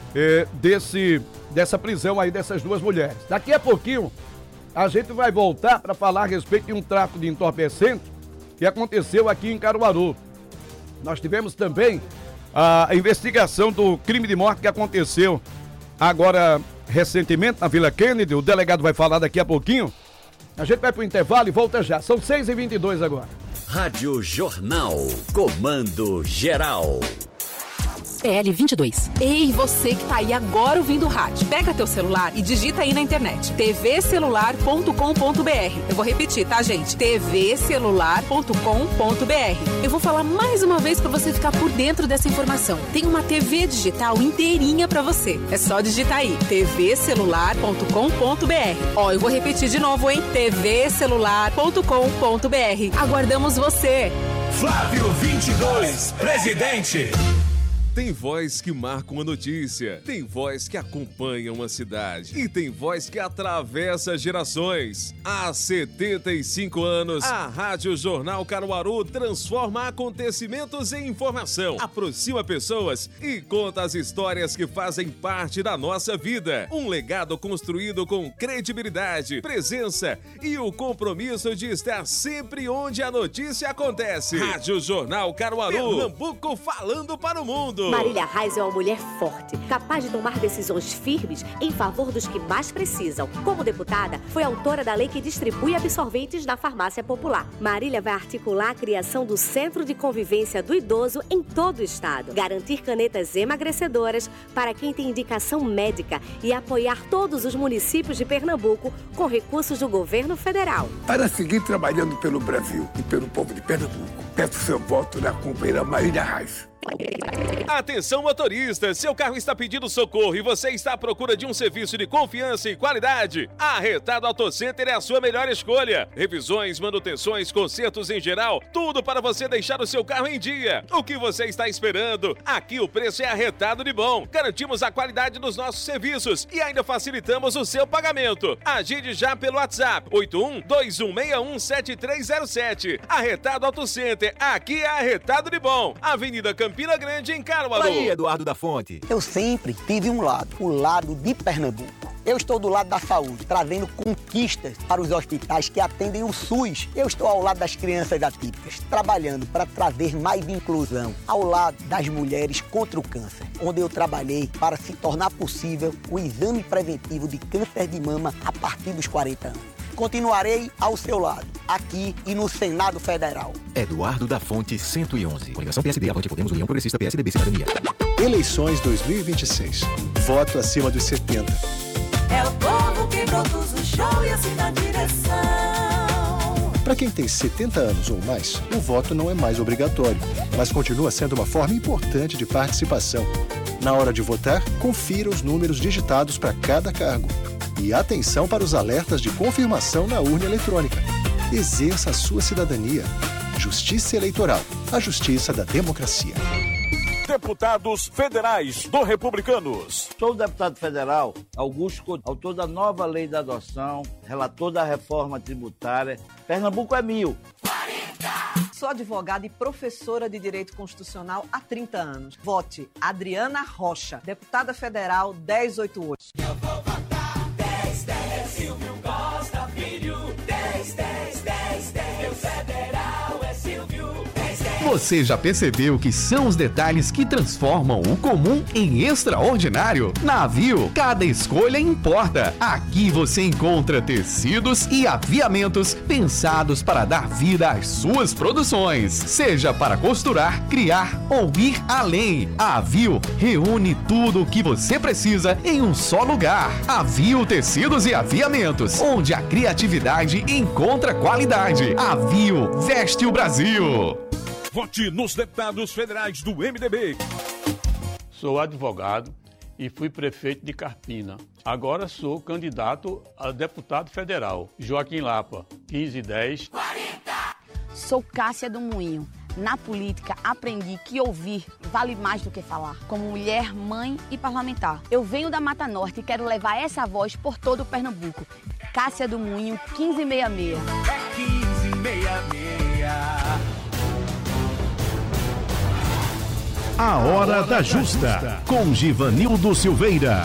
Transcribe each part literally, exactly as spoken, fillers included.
eh, desse, dessa prisão aí dessas duas mulheres. Daqui a pouquinho a gente vai voltar para falar a respeito de um tráfico de entorpecentes que aconteceu aqui em Caruaru. Nós tivemos também a investigação do crime de morte que aconteceu agora recentemente na Vila Kennedy. O delegado vai falar daqui a pouquinho. A gente vai pro intervalo e volta já. São seis e vinte e dois agora. Rádio Jornal, comando geral. P L vinte e dois. Ei, você que tá aí agora ouvindo o rádio. Pega teu celular e digita aí na internet. t v celular ponto com ponto b r. Eu vou repetir, tá, gente? t v celular ponto com ponto b r. Eu vou falar mais uma vez pra você ficar por dentro dessa informação. Tem uma T V digital inteirinha pra você. É só digitar aí. t v celular ponto com ponto b r. Ó, eu vou repetir de novo, hein? t v celular ponto com ponto b r. Aguardamos você. Flávio vinte e dois, presidente. Tem voz que marca uma notícia, tem voz que acompanha uma cidade e tem voz que atravessa gerações. Há setenta e cinco anos, a Rádio Jornal Caruaru transforma acontecimentos em informação, aproxima pessoas e conta as histórias que fazem parte da nossa vida. Um legado construído com credibilidade, presença e o compromisso de estar sempre onde a notícia acontece. Rádio Jornal Caruaru, Pernambuco falando para o mundo. Marília Reis é uma mulher forte, capaz de tomar decisões firmes em favor dos que mais precisam. Como deputada, foi autora da lei que distribui absorventes na farmácia popular. Marília vai articular a criação do Centro de Convivência do Idoso em todo o estado, garantir canetas emagrecedoras para quem tem indicação médica e apoiar todos os municípios de Pernambuco com recursos do governo federal. Para seguir trabalhando pelo Brasil e pelo povo de Pernambuco, peço seu voto na companheira Marília Reis. Atenção, motorista, seu carro está pedindo socorro e você está à procura de um serviço de confiança e qualidade? A Arretado Auto Center é a sua melhor escolha. Revisões, manutenções, consertos em geral, tudo para você deixar o seu carro em dia. O que você está esperando? Aqui o preço é arretado de bom. Garantimos a qualidade dos nossos serviços e ainda facilitamos o seu pagamento. Agende já pelo WhatsApp oito um dois um seis um sete três zero sete. Arretado Auto Center, aqui é arretado de bom. Avenida Campina Grande, em Caruaru. Aí, Eduardo da Fonte. Eu sempre tive um lado, o lado de Pernambuco. Eu estou do lado da saúde, trazendo conquistas para os hospitais que atendem o SUS. Eu estou ao lado das crianças atípicas, trabalhando para trazer mais inclusão, ao lado das mulheres contra o câncer, onde eu trabalhei para se tornar possível o exame preventivo de câncer de mama a partir dos quarenta anos. Continuarei ao seu lado, aqui e no Senado Federal. Eduardo da Fonte, cento e onze. Coligação P S D, Avante Podemos, União Progressista, P S D B, Cidadania. Eleições dois mil e vinte e seis. Voto acima dos setenta. É o povo que produz o show e assim na direção. Para quem tem setenta anos ou mais, o voto não é mais obrigatório, mas continua sendo uma forma importante de participação. Na hora de votar, confira os números digitados para cada cargo. E atenção para os alertas de confirmação na urna eletrônica. Exerça a sua cidadania. Justiça Eleitoral, a justiça da democracia. Deputados federais do Republicanos. Sou o deputado federal Augusto Coutinho, autor da nova lei da adoção, relator da reforma tributária. Pernambuco é mil. Sou advogada e professora de Direito Constitucional há trinta anos. Vote Adriana Rocha, deputada federal dez oitenta e oito. Eu vou votar dez, dez, Silvio Costa Filho, dez, dez, dez, dez, meu federal é Silvio, dez, dez. Você já percebeu que são os detalhes que transformam o comum em extraordinário? Na Aviu, cada escolha importa. Aqui você encontra tecidos e aviamentos pensados para dar vida às suas produções. Seja para costurar, criar ou ir além. A Aviu reúne tudo o que você precisa em um só lugar. Aviu Tecidos e Aviamentos, onde a criatividade encontra qualidade. Aviu veste o Brasil. Vote nos deputados federais do M D B. Sou advogado e fui prefeito de Carpina. Agora sou candidato a deputado federal. Joaquim Lapa, quinze dez. quarenta. Sou Cássia do Moinho. Na política, aprendi que ouvir vale mais do que falar. Como mulher, mãe e parlamentar. Eu venho da Mata Norte e quero levar essa voz por todo o Pernambuco. Cássia do Moinho, quinze sessenta e seis. É quinze sessenta e seis. A Hora da Justa, com Givanildo Silveira.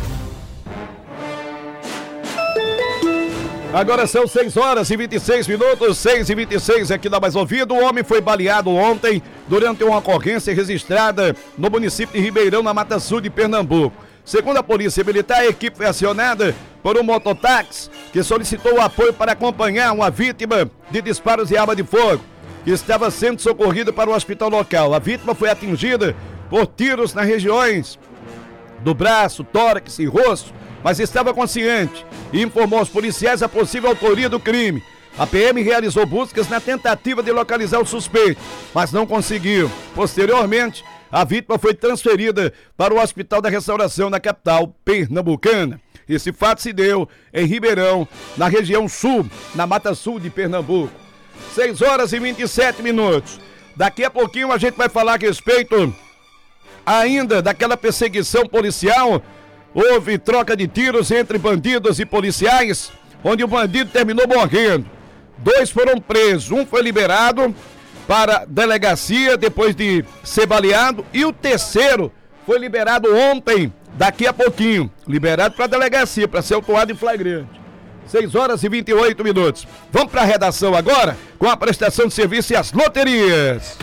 Agora são seis horas e vinte e seis minutos, seis e vinte e seis aqui na Mais Ouvido. O homem foi baleado ontem durante uma ocorrência registrada no município de Ribeirão, na Mata Sul de Pernambuco. Segundo a Polícia Militar, a equipe foi acionada por um mototáxi que solicitou o apoio para acompanhar uma vítima de disparos de arma de fogo, que estava sendo socorrida para o hospital local. A vítima foi atingida por tiros nas regiões do braço, tórax e rosto, mas estava consciente e informou aos policiais a possível autoria do crime. A P M realizou buscas na tentativa de localizar o suspeito, mas não conseguiu. Posteriormente, a vítima foi transferida para o Hospital da Restauração na capital pernambucana. Esse fato se deu em Ribeirão, na região sul, na Mata Sul de Pernambuco. seis horas e vinte e sete minutos. Daqui a pouquinho a gente vai falar a respeito ainda daquela perseguição policial. Houve troca de tiros entre bandidos e policiais, onde o bandido terminou morrendo. Dois foram presos, um foi liberado para a delegacia depois de ser baleado e o terceiro foi liberado ontem, daqui a pouquinho, liberado para a delegacia, para ser autuado em flagrante. seis horas e vinte e oito minutos. Vamos para a redação agora com a prestação de serviço e as loterias.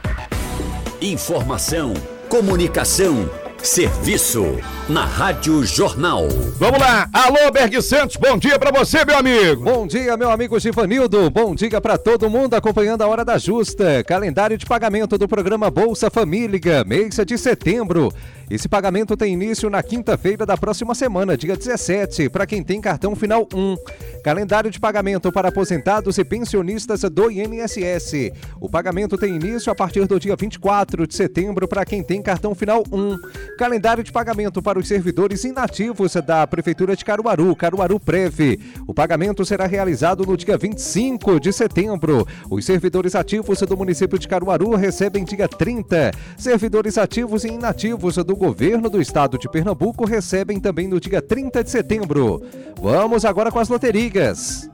Informação, comunicação, serviço na Rádio Jornal. Vamos lá, alô Berg Santos, bom dia pra você, meu amigo. Bom dia, meu amigo Givanildo, bom dia pra todo mundo acompanhando a Hora da Justa. Calendário de pagamento do programa Bolsa Família, mês de setembro. Esse pagamento tem início na quinta-feira da próxima semana, dia dezessete, para quem tem cartão final um. Calendário de pagamento para aposentados e pensionistas do I N S S. O pagamento tem início a partir do dia vinte e quatro de setembro para quem tem cartão final um. Calendário de pagamento para os servidores inativos da Prefeitura de Caruaru, Caruaru Prev. O pagamento será realizado no dia vinte e cinco de setembro. Os servidores ativos do município de Caruaru recebem dia trinta. Servidores ativos e inativos do governo do estado de Pernambuco recebem também no dia trinta de setembro. Vamos agora com as loterias.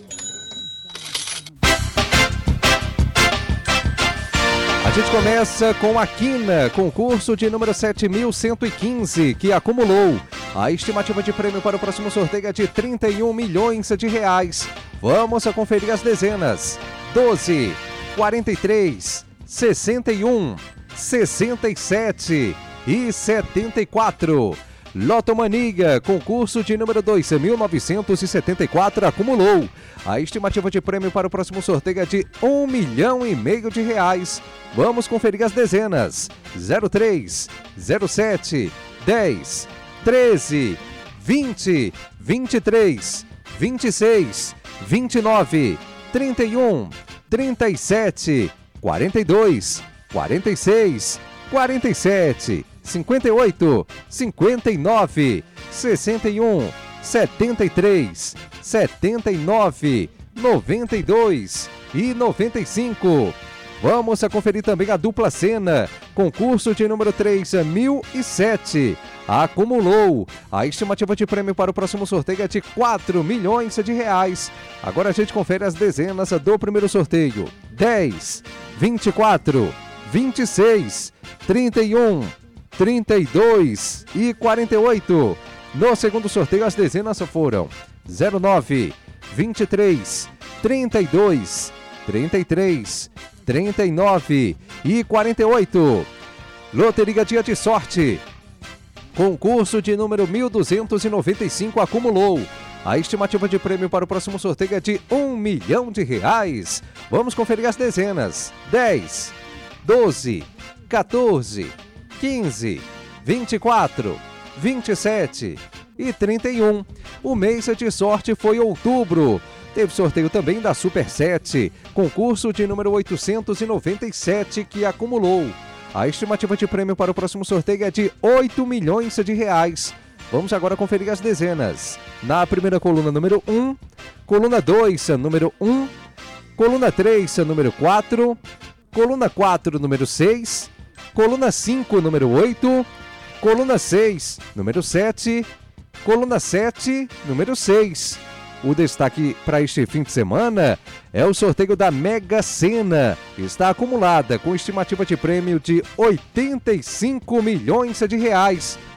A gente começa com a Quina, concurso de número sete mil cento e quinze, que acumulou. A estimativa de prêmio para o próximo sorteio é de trinta e um milhões de reais. Vamos a conferir as dezenas. doze, quarenta e três, sessenta e um, sessenta e sete e setenta e quatro. Lotomania, concurso de número dois mil novecentos e setenta e quatro, acumulou. A estimativa de prêmio para o próximo sorteio é de um milhão e meio de reais. Vamos conferir as dezenas. zero três, zero sete, dez, treze, vinte, vinte e três, vinte e seis, vinte e nove, trinta e um, trinta e sete, quarenta e dois, quarenta e seis, quarenta e sete, cinquenta e oito, cinquenta e nove, sessenta e um, setenta e três, setenta e nove, noventa e dois e noventa e cinco. Vamos a conferir também a dupla cena, concurso de número três mil e sete. Acumulou. A estimativa de prêmio para o próximo sorteio é de quatro milhões de reais. Agora a gente confere as dezenas do primeiro sorteio. dez, vinte e quatro, vinte e seis, trinta e um, trinta e dois e quarenta e oito. No segundo sorteio as dezenas foram zero nove, vinte e três, trinta e dois, trinta e três, trinta e nove e quarenta e oito. Loteria Dia de Sorte, concurso de número mil duzentos e noventa e cinco, acumulou. A estimativa de prêmio para o próximo sorteio é de um milhão de reais. Vamos conferir as dezenas. dez, doze, quatorze, quinze, vinte e quatro, vinte e sete e trinta e um. O mês de sorte foi outubro. Teve sorteio também da Super sete, concurso de número oitocentos e noventa e sete, que acumulou. A estimativa de prêmio para o próximo sorteio é de oito milhões de reais. Vamos agora conferir as dezenas. Na primeira coluna, número um, coluna dois, número um, coluna três, número quatro, coluna quatro, número seis, coluna cinco, número oito, coluna seis, número sete, coluna sete, número seis, O destaque para este fim de semana é o sorteio da Mega Sena. Está acumulada com estimativa de prêmio de oitenta e cinco milhões de reais.